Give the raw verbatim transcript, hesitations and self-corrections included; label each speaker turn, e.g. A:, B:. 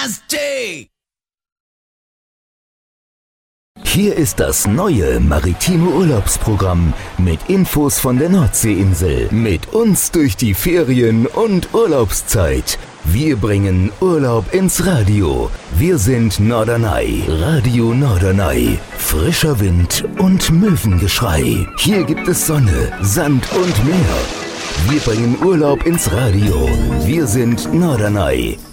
A: Basti!
B: Hier ist das neue maritime Urlaubsprogramm mit Infos von der Nordseeinsel. Mit uns durch die Ferien- und Urlaubszeit. Wir bringen Urlaub ins Radio. Wir sind Norderney, Radio Norderney. Frischer Wind und Möwengeschrei. Hier gibt es Sonne, Sand und Meer. Wir bringen Urlaub ins Radio. Wir sind Norderney.